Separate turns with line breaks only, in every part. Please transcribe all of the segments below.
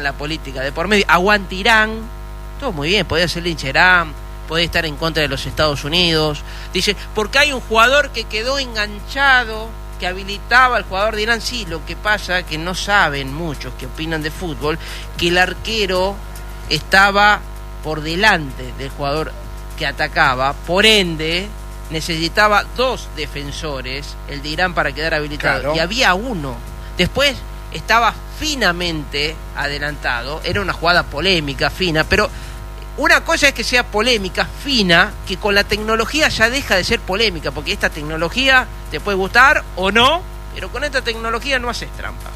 la política de por medio. Aguante Irán, todo muy bien, podía ser hincha Irán, podía estar en contra de los Estados Unidos. Dice, porque hay un jugador que quedó enganchado, que habilitaba al jugador de Irán. Sí, lo que pasa es que no saben muchos que opinan de fútbol, que el arquero estaba por delante del jugador que atacaba, por ende necesitaba 2 defensores, el de Irán, para quedar habilitado, claro. Y había uno. Después estaba finamente adelantado, era una jugada polémica, fina, pero una cosa es que sea polémica, fina, que con la tecnología ya deja de ser polémica, porque esta tecnología te puede gustar o no, pero con esta tecnología no haces trampa,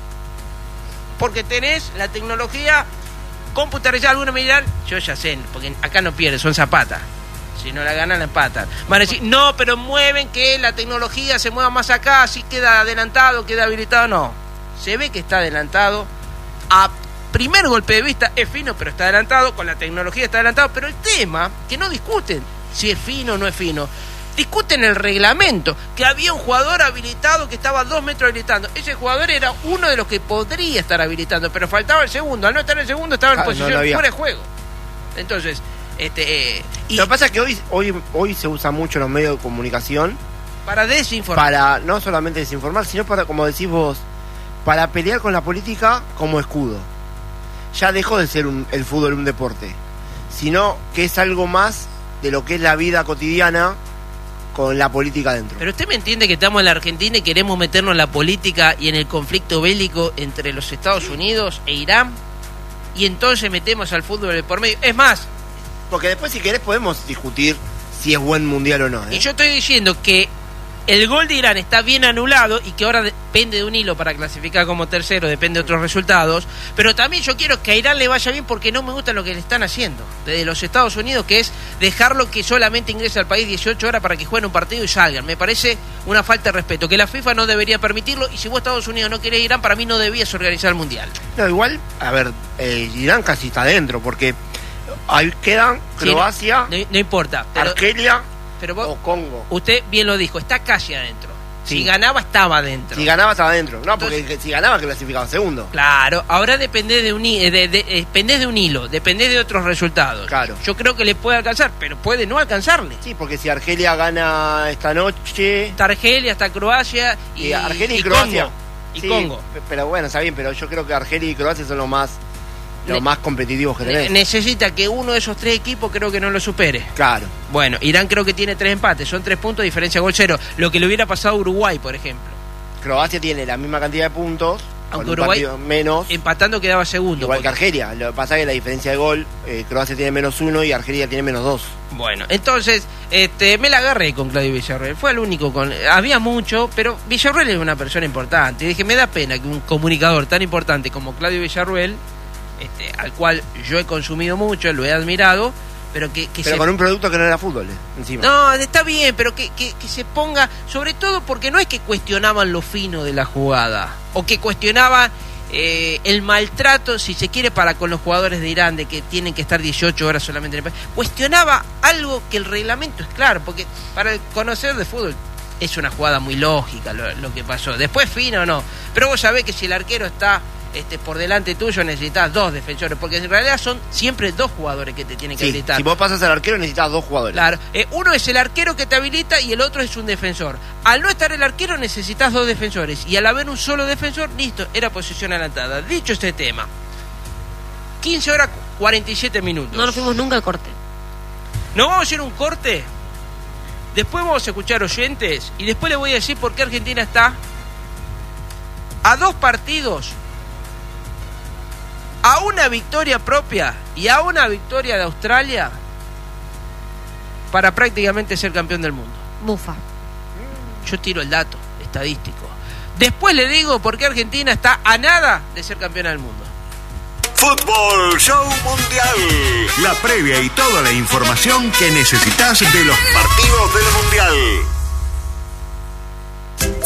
porque tenés la tecnología computarizada. Algunos me dirán, yo ya sé, porque acá no pierden, son zapatas. Si no la ganan, la empatan. Van a decir, no, pero mueven que la tecnología se mueva más acá, así queda adelantado, queda habilitado. No, se ve que está adelantado. A primer golpe de vista es fino, pero está adelantado. Con la tecnología está adelantado. Pero el tema, que no discuten si es fino o no es fino, discuten el reglamento, que había un jugador habilitado que estaba 2 metros habilitando. Ese jugador era uno de los que podría estar habilitando, pero faltaba el segundo. Al no estar el segundo, estaba en posición fuera de juego. Entonces...
y lo que pasa es que hoy se usa mucho en los medios de comunicación
para desinformar,
para no solamente desinformar, sino para, como decís vos, para pelear con la política como escudo. Ya dejó de ser el fútbol un deporte, sino que es algo más de lo que es la vida cotidiana con la política dentro.
Pero usted me entiende que estamos en la Argentina y queremos meternos en la política y en el conflicto bélico entre los Estados Unidos e Irán, y entonces metemos al fútbol de por medio. Es más,
porque después, si querés, podemos discutir si es buen mundial o no, ¿eh?
Y yo estoy diciendo que el gol de Irán está bien anulado y que ahora depende de un hilo para clasificar como tercero, depende de otros resultados. Pero también yo quiero que a Irán le vaya bien, porque no me gusta lo que le están haciendo desde los Estados Unidos, que es dejarlo que solamente ingrese al país 18 horas para que jueguen un partido y salgan. Me parece una falta de respeto, que la FIFA no debería permitirlo. Y si vos, Estados Unidos, no querés Irán, para mí no debías organizar el mundial.
No, igual, a ver, Irán casi está dentro, porque... ahí quedan Croacia,
sí, no importa, pero,
Argelia
pero vos,
o Congo.
Usted bien lo dijo, está casi adentro. Sí. Si ganaba, estaba adentro.
Si ganaba, estaba adentro. No, entonces, porque si ganaba, clasificaba segundo.
Claro, ahora dependés de un hilo, dependés de otros resultados.
Claro.
Yo creo que le puede alcanzar, pero puede no alcanzarle.
Sí, porque si Argelia gana esta noche...
Está Argelia, está Croacia y
Argelia y Croacia.
Congo. Y
sí,
Congo.
Pero bueno, está bien, pero yo creo que Argelia y Croacia son los más competitivos que tenés.
Necesita que uno de esos 3 equipos, creo que no lo supere.
Claro.
Bueno, Irán creo que tiene 3 empates, son 3 puntos, diferencia gol 0. Lo que le hubiera pasado a Uruguay, por ejemplo.
Croacia tiene la misma cantidad de puntos,
aunque Uruguay
menos,
empatando quedaba segundo.
Igual que Argelia. Lo que pasa es que la diferencia de gol, Croacia tiene -1 y Argelia tiene -2.
Bueno, entonces me la agarré con Claudio Villarroel. Fue el único había mucho, pero Villarroel es una persona importante. Y dije, me da pena que un comunicador tan importante como Claudio Villarroel, al cual yo he consumido mucho, lo he admirado, pero
con un producto que no era fútbol, encima.
No, está bien, pero que se ponga, sobre todo porque no es que cuestionaban lo fino de la jugada, o que cuestionaban el maltrato, si se quiere, para con los jugadores de Irán, de que tienen que estar 18 horas solamente en el país. Cuestionaba algo que el reglamento es claro, porque para el conocedor de fútbol es una jugada muy lógica lo que pasó. Después fino o no, pero vos sabés que si el arquero está por delante tuyo, necesitas 2 defensores, porque en realidad son siempre 2 jugadores que te tienen que habilitar.
Si vos pasas al arquero, necesitas 2 jugadores.
Claro, uno es el arquero que te habilita y el otro es un defensor. Al no estar el arquero, necesitas 2 defensores, y al haber un solo defensor, listo, era posición adelantada. Dicho este tema, 15 horas 47 minutos.
No nos fuimos nunca al corte.
¿No vamos a hacer un corte? Después vamos a escuchar oyentes y después les voy a decir por qué Argentina está a 2 partidos, a una victoria propia y a una victoria de Australia para prácticamente ser campeón del mundo.
Bufa.
Yo tiro el dato estadístico. Después le digo por qué Argentina está a nada de ser campeona del mundo.
Fútbol Show Mundial. La previa y toda la información que necesitas de los partidos del Mundial.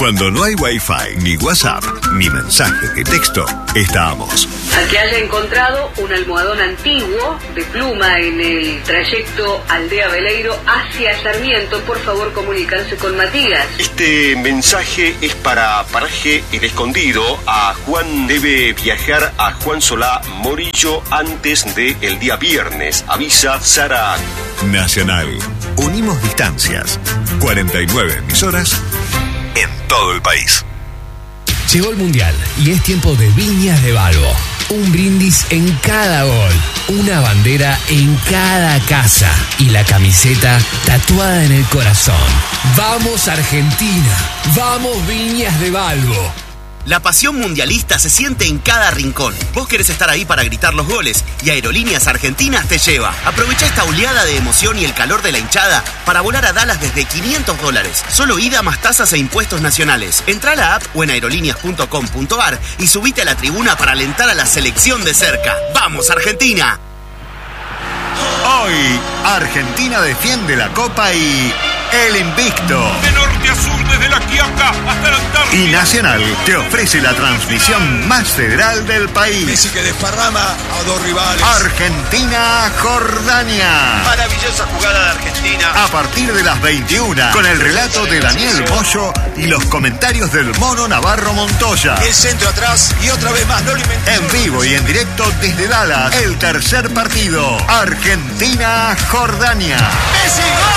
Cuando no hay Wi-Fi, ni WhatsApp, ni mensaje de texto, estamos.
Al que haya encontrado un almohadón antiguo de pluma en el trayecto Aldea Veleiro hacia Sarmiento, por favor comunicarse con Matías.
Este mensaje es para Paraje El Escondido. A Juan debe viajar a Juan Solá Morillo antes del día viernes. Avisa Sara.
Nacional. Unimos distancias. 49 emisoras en todo el país.
Llegó el Mundial y es tiempo de Viñas de Balbo. Un brindis en cada gol, una bandera en cada casa y la camiseta tatuada en el corazón. ¡Vamos Argentina! ¡Vamos Viñas de Balbo!
La pasión mundialista se siente en cada rincón. Vos querés estar ahí para gritar los goles y Aerolíneas Argentinas te lleva. Aprovecha esta oleada de emoción y el calor de la hinchada para volar a Dallas desde $500. Solo ida más tasas e impuestos nacionales. Entrá a la app o en aerolíneas.com.ar y subite a la tribuna para alentar a la selección de cerca. ¡Vamos, Argentina!
Hoy, Argentina defiende la Copa y el invicto.
De norte a sur, desde la Quiaca hasta la Antártida.
Y Nacional te ofrece la transmisión más federal del país.
Messi que desparrama a dos rivales.
Argentina-Jordania.
Maravillosa jugada de Argentina.
A partir de las 21, con el relato de Daniel Moyo y los comentarios del Mono Navarro Montoya.
El centro atrás y otra vez más, no lo inventé.
En vivo y en directo desde Dallas, el tercer partido. Argentina-Jordania.
Messi, ¡gol!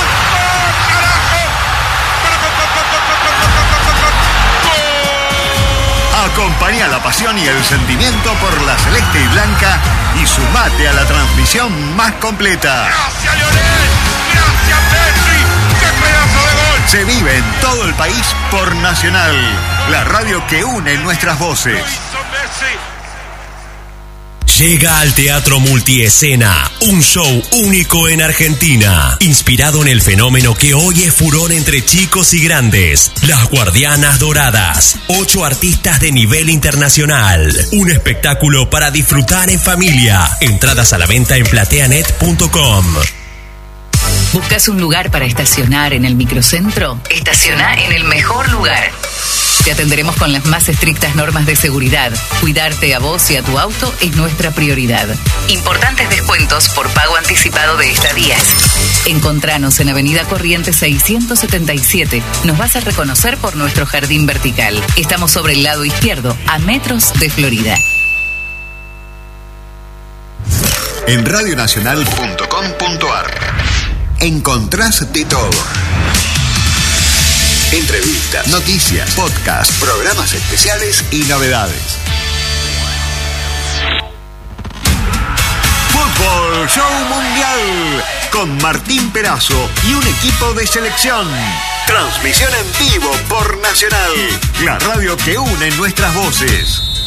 Acompañá la pasión y el sentimiento por la celeste y blanca y sumate a la transmisión más completa.
¡Gracias, Lionel! ¡Gracias, Messi! ¡Qué pedazo de gol!
Se vive en todo el país por Nacional, la radio que une nuestras voces.
Llega al Teatro Multiescena, un show único en Argentina, inspirado en el fenómeno que hoy es furor entre chicos y grandes, Las Guardianas Doradas. 8 artistas de nivel internacional, un espectáculo para disfrutar en familia. Entradas a la venta en plateanet.com.
¿Buscas un lugar para estacionar en el microcentro? Estaciona en el mejor lugar. Te atenderemos con las más estrictas normas de seguridad. Cuidarte a vos y a tu auto es nuestra prioridad. Importantes descuentos por pago anticipado de estadías. Encontranos en Avenida Corrientes 677. Nos vas a reconocer por nuestro jardín vertical. Estamos sobre el lado izquierdo, a metros de Florida.
En radionacional.com.ar encontrás de todo. Entrevistas, noticias, podcasts, programas especiales y novedades. Fútbol Show Mundial con Martín Perazo y un equipo de selección. Transmisión en vivo por Nacional, la radio que une nuestras voces.